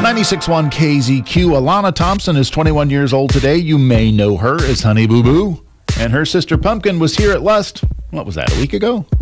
96.1 KZQ. Alana Thompson is 21 years old today. You may know her as Honey Boo Boo. And her sister Pumpkin was here at Lust, what was that, a week ago?